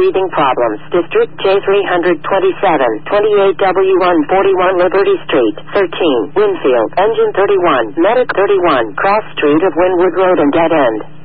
breathing problems. District J327, 28W1 41 Liberty Street, 13, Winfield, Engine 31, Medic 31, Cross Street of Wynwood Road and Dead End.